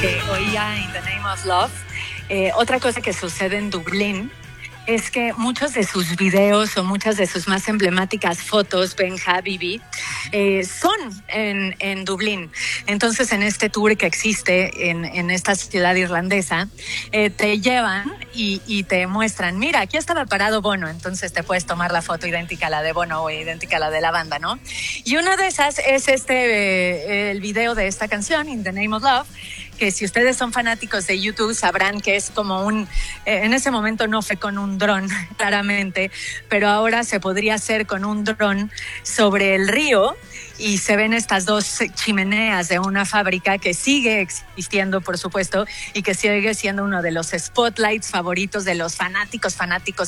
que oía In the Name of Love. Otra cosa que sucede en Dublín es que muchos de sus videos o muchas de sus más emblemáticas fotos, Benja, Bibi, son en Dublín. Entonces, en este tour que existe en esta ciudad irlandesa, te llevan y te muestran, mira, aquí estaba parado Bono, entonces te puedes tomar la foto idéntica a la de Bono o idéntica a la de la banda, ¿no? Y una de esas es el video de esta canción, In the Name of Love, que si ustedes son fanáticos de YouTube sabrán que es como en ese momento no fue con un dron, claramente, pero ahora se podría hacer con un dron sobre el río y se ven estas dos chimeneas de una fábrica que sigue existiendo, por supuesto, y que sigue siendo uno de los spotlights favoritos de los fanáticos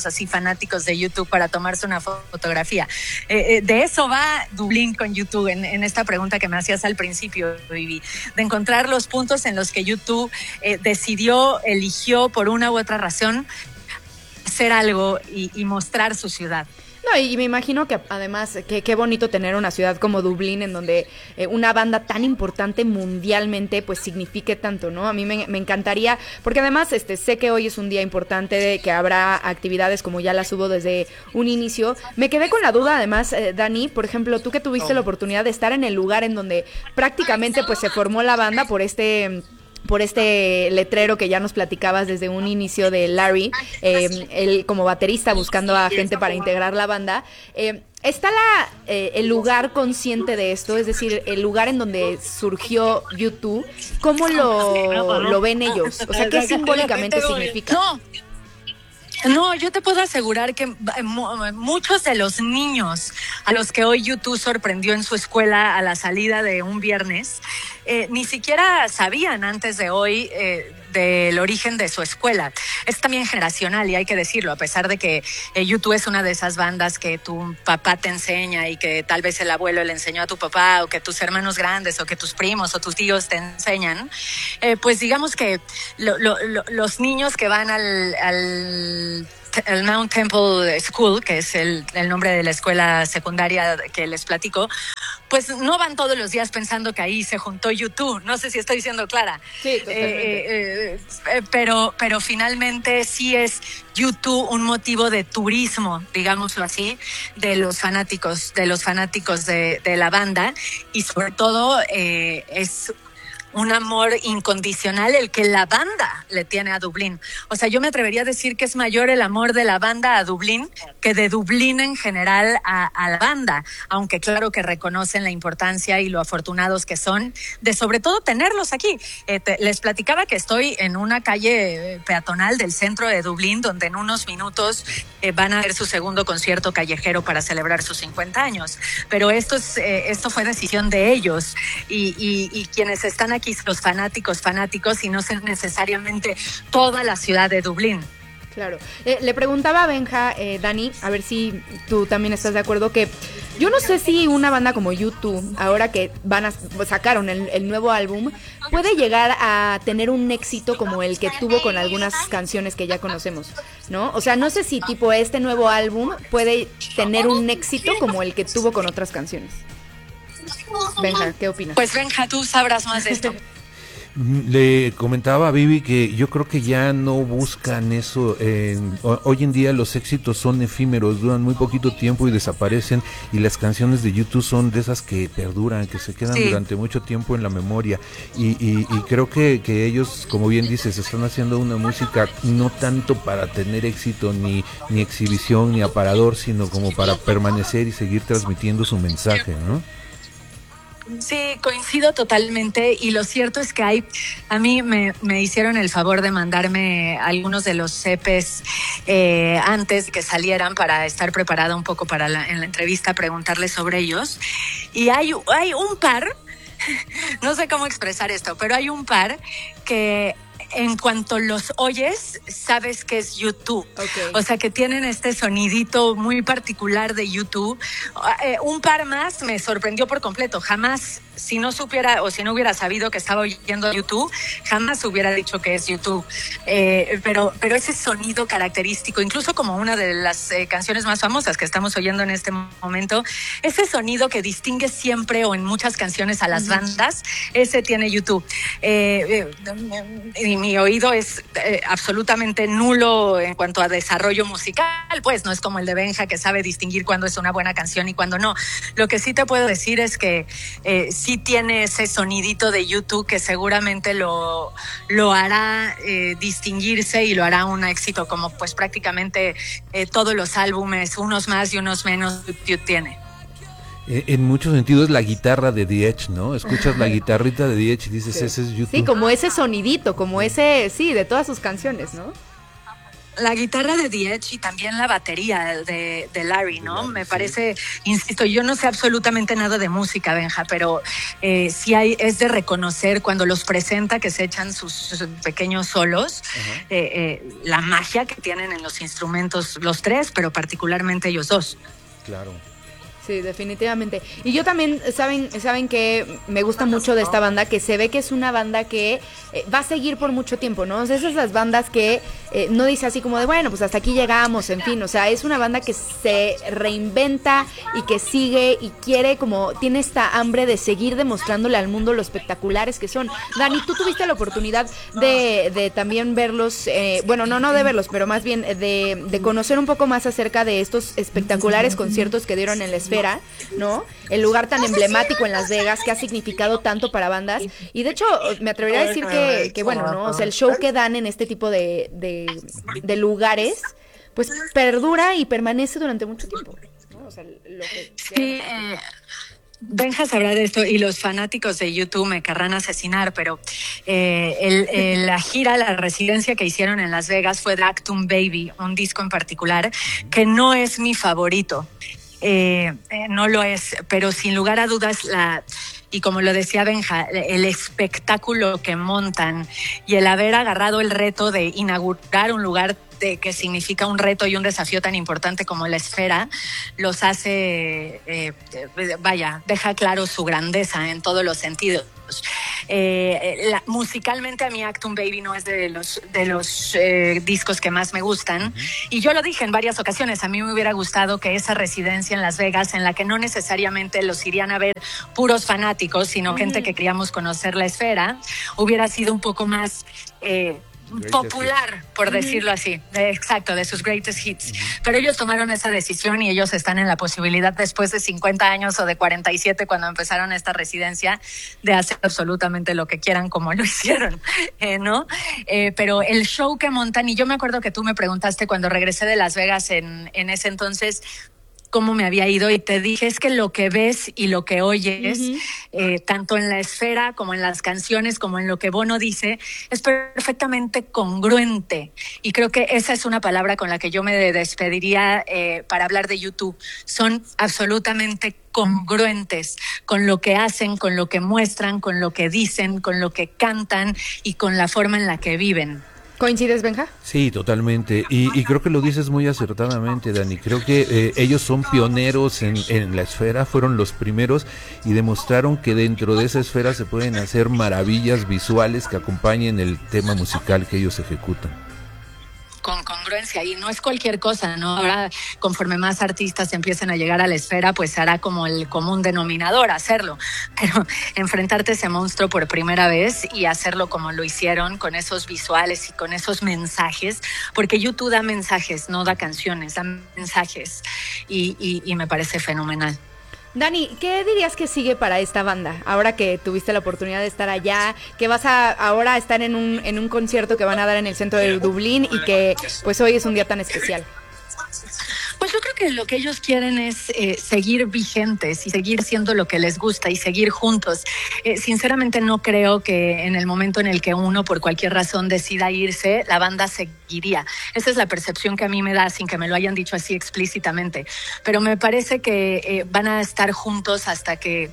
de YouTube para tomarse una fotografía. De eso va Dublín con YouTube, en esta pregunta que me hacías al principio, Vivi, de encontrar los puntos en los que YouTube eligió por una u otra razón hacer algo y mostrar su ciudad. No, y me imagino que además, qué bonito tener una ciudad como Dublín en donde una banda tan importante mundialmente pues signifique tanto, ¿no? A mí me encantaría, porque además sé que hoy es un día importante, que habrá actividades como ya las hubo desde un inicio. Me quedé con la duda además, Dani, por ejemplo, tú que tuviste la oportunidad de estar en el lugar en donde prácticamente pues se formó la banda por este letrero que ya nos platicabas desde un inicio de Larry, él como baterista buscando a gente para integrar la banda. ¿Está el lugar consciente de esto? Es decir, el lugar en donde surgió YouTube, ¿cómo lo ven ellos? O sea, ¿qué simbólicamente significa? No, yo te puedo asegurar que muchos de los niños a los que hoy YouTube sorprendió en su escuela a la salida de un viernes, ni siquiera sabían antes de hoy del origen de su escuela. Es también generacional y hay que decirlo, a pesar de que YouTube es una de esas bandas que tu papá te enseña y que tal vez el abuelo le enseñó a tu papá, o que tus hermanos grandes o que tus primos o tus tíos te enseñan, pues digamos que los niños que van al Mount Temple School, que es el nombre de la escuela secundaria que les platico, pues no van todos los días pensando que ahí se juntó YouTube. No sé si estoy siendo clara. Sí, totalmente. Pero finalmente sí es YouTube un motivo de turismo, digámoslo así, de los fanáticos de la banda, y sobre todo es un amor incondicional el que la banda le tiene a Dublín. O sea, yo me atrevería a decir que es mayor el amor de la banda a Dublín que de Dublín en general a la banda, aunque claro que reconocen la importancia y lo afortunados que son de sobre todo tenerlos aquí. Les platicaba que estoy en una calle peatonal del centro de Dublín, donde en unos minutos van a hacer su segundo concierto callejero para celebrar sus 50 años. Pero esto fue decisión de ellos y quienes están aquí, los fanáticos, y no ser necesariamente toda la ciudad de Dublín. Claro. Le preguntaba a Benja, Dani, a ver si tú también estás de acuerdo, que yo no sé si una banda como YouTube, ahora que sacaron el nuevo álbum, puede llegar a tener un éxito como el que tuvo con algunas canciones que ya conocemos, ¿no? O sea, no sé si tipo este nuevo álbum puede tener un éxito como el que tuvo con otras canciones. Benja, ¿qué opinas? Pues Benja, tú sabrás más de esto. Le comentaba a Vivi que yo creo que ya no buscan eso. Hoy en día los éxitos son efímeros, duran muy poquito tiempo y desaparecen, y las canciones de YouTube son de esas que perduran, que se quedan durante mucho tiempo en la memoria, y creo que ellos, como bien dices, están haciendo una música no tanto para tener éxito ni exhibición ni aparador, sino como para permanecer y seguir transmitiendo su mensaje, ¿no? Sí, coincido totalmente, y lo cierto es que a mí me hicieron el favor de mandarme algunos de los EPs antes de que salieran para estar preparada un poco en la entrevista, preguntarles sobre ellos, y hay un par, no sé cómo expresar esto, pero hay un par que en cuanto los oyes, sabes que es YouTube. Okay. O sea, que tienen este sonidito muy particular de YouTube. Un par más me sorprendió por completo. Jamás si no supiera o si no hubiera sabido que estaba oyendo YouTube, jamás hubiera dicho que es YouTube. Pero ese sonido característico, incluso como una de las canciones más famosas que estamos oyendo en este momento, ese sonido que distingue siempre o en muchas canciones a las bandas, ese tiene YouTube. Y mi oído es absolutamente nulo en cuanto a desarrollo musical, pues no es como el de Benja, que sabe distinguir cuándo es una buena canción y cuándo no. Lo que sí te puedo decir es que sí tiene ese sonidito de YouTube que seguramente lo hará distinguirse y lo hará un éxito, como pues prácticamente todos los álbumes, unos más y unos menos, YouTube tiene. En muchos sentidos la guitarra de The Edge, ¿no? Escuchas la guitarrita de The Edge y dices, sí. Ese es YouTube. Sí, como ese sonidito, como ese, sí, de todas sus canciones, ¿no? La guitarra de The Edge y también la batería de Larry, ¿no? Me parece, insisto, yo no sé absolutamente nada de música, Benja, pero sí es de reconocer cuando los presenta, que se echan sus pequeños solos, la magia que tienen en los instrumentos los tres, pero particularmente ellos dos. Claro. Sí, definitivamente. Y yo también, saben que me gusta mucho de esta banda, que se ve que es una banda que va a seguir por mucho tiempo, ¿no? O sea, esas las bandas que no dice así como de, bueno, pues hasta aquí llegamos, en fin. O sea, es una banda que se reinventa y que sigue y quiere, como tiene esta hambre de seguir demostrándole al mundo lo espectaculares que son. Dani, tú tuviste la oportunidad de también verlos, bueno, no de verlos, pero más bien de conocer un poco más acerca de estos espectaculares conciertos que dieron en la Esfera, ¿no? El lugar tan emblemático en Las Vegas que ha significado tanto para bandas. Y de hecho, me atrevería a decir que bueno, ¿no? O sea, el show que dan en este tipo de lugares, pues perdura y permanece durante mucho tiempo, ¿no? O sea, lo que... Sí, Benja sabrá de esto y los fanáticos de YouTube me querrán asesinar, pero la gira, la residencia que hicieron en Las Vegas fue de Actum Baby, un disco en particular que no es mi favorito. No lo es, pero sin lugar a dudas y como lo decía Benja, el espectáculo que montan y el haber agarrado el reto de inaugurar un lugar que significa un reto y un desafío tan importante como la Esfera, los hace, deja claro su grandeza en todos los sentidos. Musicalmente a mí Actum Baby no es de los discos que más me gustan, y yo lo dije en varias ocasiones, a mí me hubiera gustado que esa residencia en Las Vegas, en la que no necesariamente los irían a ver puros fanáticos, sino gente que queríamos conocer la Esfera, hubiera sido un poco más popular, por decirlo así, exacto, de sus greatest hits. Pero ellos tomaron esa decisión y ellos están en la posibilidad, después de 50 años o de 47, cuando empezaron esta residencia, de hacer absolutamente lo que quieran, como lo hicieron, ¿no? Pero el show que montan, y yo me acuerdo que tú me preguntaste cuando regresé de Las Vegas en ese entonces cómo me había ido, y te dije, es que lo que ves y lo que oyes, tanto en la Esfera como en las canciones, como en lo que Bono dice, es perfectamente congruente. Y creo que esa es una palabra con la que yo me despediría para hablar de YouTube. Son absolutamente congruentes con lo que hacen, con lo que muestran, con lo que dicen, con lo que cantan y con la forma en la que viven. ¿Coincides, Benja? Sí, totalmente. Y creo que lo dices muy acertadamente, Dani. Creo que ellos son pioneros en la Esfera, fueron los primeros y demostraron que dentro de esa esfera se pueden hacer maravillas visuales que acompañen el tema musical que ellos ejecutan. Con congruencia, y no es cualquier cosa, ¿no? Ahora, conforme más artistas empiecen a llegar a la Esfera, pues hará como el común denominador hacerlo, pero enfrentarte a ese monstruo por primera vez y hacerlo como lo hicieron, con esos visuales y con esos mensajes, porque YouTube da mensajes, no da canciones, da mensajes, y me parece fenomenal. Dani, ¿qué dirías que sigue para esta banda? Ahora que tuviste la oportunidad de estar allá, que vas ahora a estar en un concierto que van a dar en el centro de Dublín y que pues hoy es un día tan especial. Pues yo creo que lo que ellos quieren es seguir vigentes y seguir siendo lo que les gusta y seguir juntos. Sinceramente no creo que en el momento en el que uno por cualquier razón decida irse, la banda seguiría. Esa es la percepción que a mí me da, sin que me lo hayan dicho así explícitamente. Pero me parece que van a estar juntos hasta que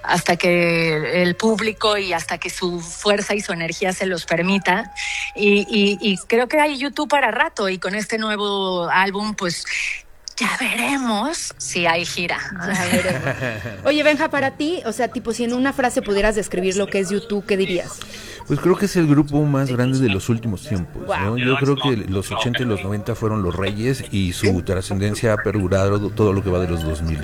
el público y hasta que su fuerza y su energía se los permita. Y creo que hay YouTube para rato, y con este nuevo álbum pues ya veremos si hay gira. Ya veremos. Oye, Benja, para ti, o sea, tipo, si en una frase pudieras describir lo que es YouTube, ¿qué dirías? Pues creo que es el grupo más grande de los últimos tiempos, ¿no? Wow. Yo creo que los 80 y los 90 fueron los reyes y su trascendencia ha perdurado todo lo que va de los 2000.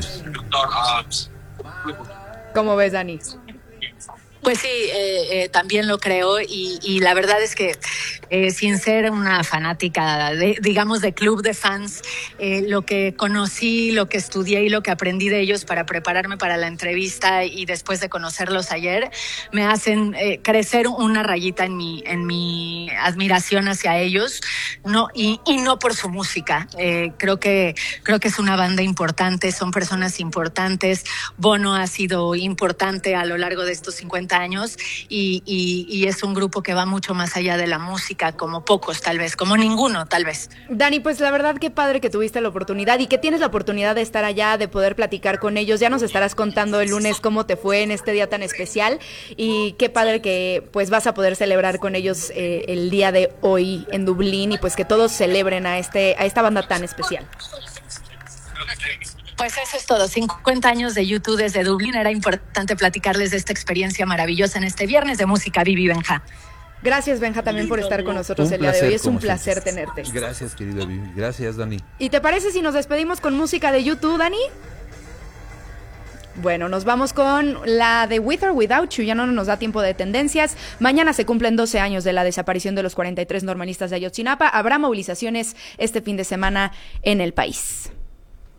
¿Cómo ves, Dani? Pues sí, también lo creo y la verdad es que sin ser una fanática, digamos, de club de fans, lo que conocí, lo que estudié y lo que aprendí de ellos para prepararme para la entrevista y después de conocerlos ayer, me hacen crecer una rayita en mi admiración hacia ellos, no y no por su música. Creo que es una banda importante, son personas importantes. Bono ha sido importante a lo largo de estos 50 años y es un grupo que va mucho más allá de la música, como pocos tal vez, como ninguno tal vez. Dani, pues la verdad qué padre que tuviste la oportunidad y que tienes la oportunidad de estar allá, de poder platicar con ellos. Ya nos estarás contando el lunes cómo te fue en este día tan especial y qué padre que pues vas a poder celebrar con ellos el día de hoy en Dublín y pues que todos celebren a esta banda tan especial. Pues eso es todo, 50 años de YouTube desde Dublín, era importante platicarles de esta experiencia maravillosa en este viernes de música, Vivi, Benja. Gracias, Benja, también por estar con nosotros el día de hoy, es un placer tenerte. Gracias, querida Vivi, gracias, Dani. ¿Y te parece si nos despedimos con música de YouTube, Dani? Bueno, nos vamos con la de With or Without You, ya no nos da tiempo de tendencias. Mañana se cumplen 12 años de la desaparición de los 43 normalistas de Ayotzinapa. Habrá movilizaciones este fin de semana en el país.